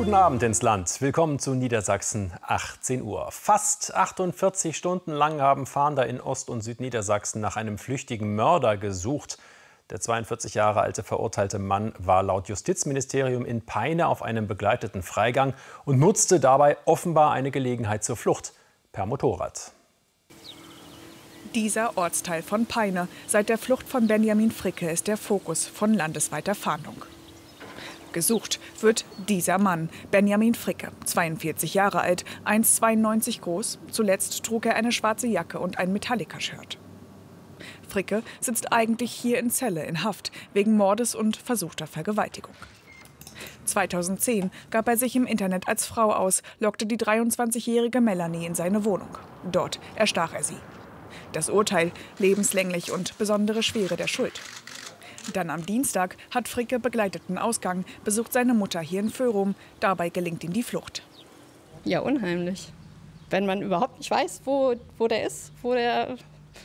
Guten Abend ins Land. Willkommen zu Niedersachsen, 18 Uhr. Fast 48 Stunden lang haben Fahnder in Ost- und Südniedersachsen nach einem flüchtigen Mörder gesucht. Der 42 Jahre alte verurteilte Mann war laut Justizministerium in Peine auf einem begleiteten Freigang und nutzte dabei offenbar eine Gelegenheit zur Flucht per Motorrad. Dieser Ortsteil von Peine. Seit der Flucht von Benjamin Fricke ist der Fokus von landesweiter Fahndung. Gesucht wird dieser Mann, Benjamin Fricke, 42 Jahre alt, 1,92 groß. Zuletzt trug er eine schwarze Jacke und ein Metallica-Shirt. Fricke sitzt eigentlich hier in Celle in Haft wegen Mordes und versuchter Vergewaltigung. 2010 gab er sich im Internet als Frau aus, lockte die 23-jährige Melanie in seine Wohnung. Dort erstach er sie. Das Urteil lebenslänglich und besondere Schwere der Schuld. Dann am Dienstag hat Fricke begleiteten Ausgang, besucht seine Mutter hier in Föhrum. Dabei gelingt ihm die Flucht. Ja, unheimlich. Wenn man überhaupt nicht weiß, wo der ist, wo der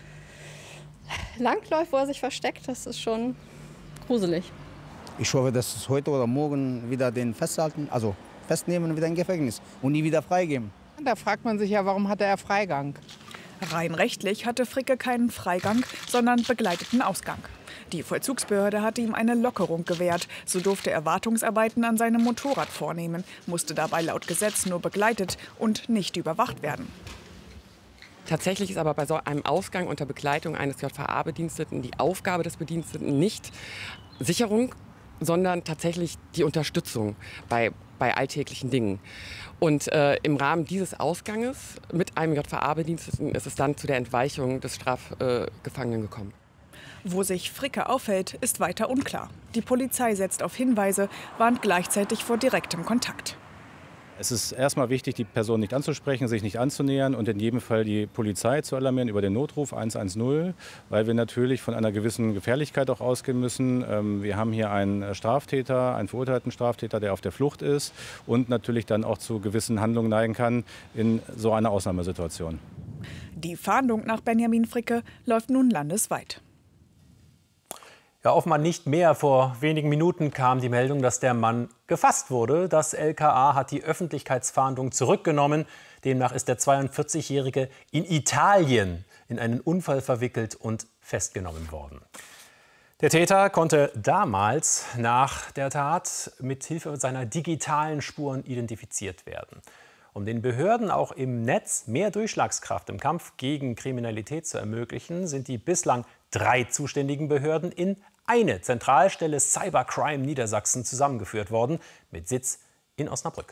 langläuft, wo er sich versteckt, das ist schon gruselig. Ich hoffe, dass es heute oder morgen wieder den festhalten, also festnehmen und wieder im Gefängnis und nie wieder freigeben. Da fragt man sich ja, warum hatte er Freigang? Rein rechtlich hatte Fricke keinen Freigang, sondern begleiteten Ausgang. Die Vollzugsbehörde hatte ihm eine Lockerung gewährt. So durfte er Wartungsarbeiten an seinem Motorrad vornehmen, musste dabei laut Gesetz nur begleitet und nicht überwacht werden. Tatsächlich ist aber bei so einem Ausgang unter Begleitung eines JVA-Bediensteten die Aufgabe des Bediensteten nicht Sicherung, sondern tatsächlich die Unterstützung bei alltäglichen Dingen. Und im Rahmen dieses Ausganges mit einem JVA-Bediensteten ist es dann zu der Entweichung des Strafgefangenen gekommen. Wo sich Fricke aufhält, ist weiter unklar. Die Polizei setzt auf Hinweise, warnt gleichzeitig vor direktem Kontakt. Es ist erstmal wichtig, die Person nicht anzusprechen, sich nicht anzunähern und in jedem Fall die Polizei zu alarmieren über den Notruf 110, weil wir natürlich von einer gewissen Gefährlichkeit auch ausgehen müssen. Wir haben hier einen Straftäter, einen verurteilten Straftäter, der auf der Flucht ist und natürlich dann auch zu gewissen Handlungen neigen kann in so einer Ausnahmesituation. Die Fahndung nach Benjamin Fricke läuft nun landesweit. Ja, offenbar nicht mehr. Vor wenigen Minuten kam die Meldung, dass der Mann gefasst wurde. Das LKA hat die Öffentlichkeitsfahndung zurückgenommen. Demnach ist der 42-Jährige in Italien in einen Unfall verwickelt und festgenommen worden. Der Täter konnte damals nach der Tat mit Hilfe seiner digitalen Spuren identifiziert werden. Um den Behörden auch im Netz mehr Durchschlagskraft im Kampf gegen Kriminalität zu ermöglichen, sind die bislang 3 zuständigen Behörden in eine Zentralstelle Cybercrime Niedersachsen zusammengeführt worden, mit Sitz in Osnabrück.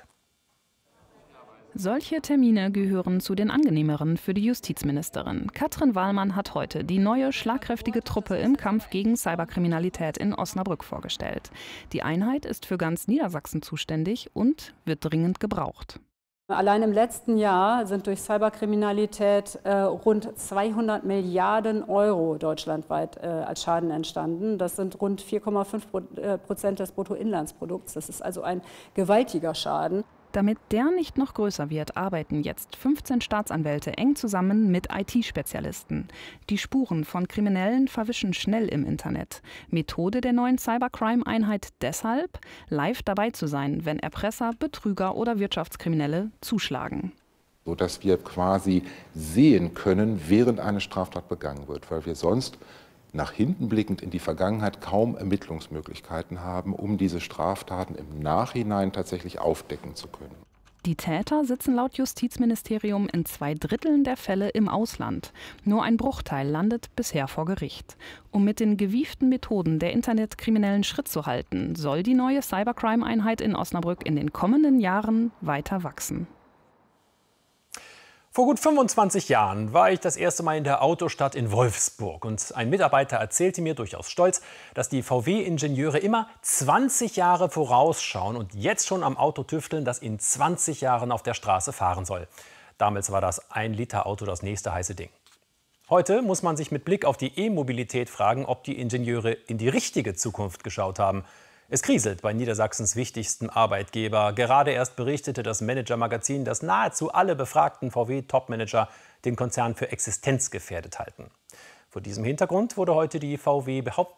Solche Termine gehören zu den angenehmeren für die Justizministerin. Katrin Wahlmann hat heute die neue, schlagkräftige Truppe im Kampf gegen Cyberkriminalität in Osnabrück vorgestellt. Die Einheit ist für ganz Niedersachsen zuständig und wird dringend gebraucht. Allein im letzten Jahr sind durch Cyberkriminalität rund 200 Milliarden Euro deutschlandweit als Schaden entstanden. Das sind rund 4,5% des Bruttoinlandsprodukts. Das ist also ein gewaltiger Schaden. Damit der nicht noch größer wird, arbeiten jetzt 15 Staatsanwälte eng zusammen mit IT-Spezialisten. Die Spuren von Kriminellen verwischen schnell im Internet. Methode der neuen Cybercrime-Einheit deshalb, live dabei zu sein, wenn Erpresser, Betrüger oder Wirtschaftskriminelle zuschlagen. Sodass wir quasi sehen können, während eine Straftat begangen wird, weil wir sonst nach hinten blickend in die Vergangenheit kaum Ermittlungsmöglichkeiten haben, um diese Straftaten im Nachhinein tatsächlich aufdecken zu können. Die Täter sitzen laut Justizministerium in 2/3 der Fälle im Ausland. Nur ein Bruchteil landet bisher vor Gericht. Um mit den gewieften Methoden der Internetkriminellen Schritt zu halten, soll die neue Cybercrime-Einheit in Osnabrück in den kommenden Jahren weiter wachsen. Vor gut 25 Jahren war ich das erste Mal in der Autostadt in Wolfsburg. Und ein Mitarbeiter erzählte mir durchaus stolz, dass die VW-Ingenieure immer 20 Jahre vorausschauen und jetzt schon am Auto tüfteln, das in 20 Jahren auf der Straße fahren soll. Damals war das 1-Liter-Auto das nächste heiße Ding. Heute muss man sich mit Blick auf die E-Mobilität fragen, ob die Ingenieure in die richtige Zukunft geschaut haben. Es kriselt bei Niedersachsens wichtigsten Arbeitgeber. Gerade erst berichtete das Manager-Magazin, dass nahezu alle befragten VW-Topmanager den Konzern für existenzgefährdet halten. Vor diesem Hintergrund wurde heute die VW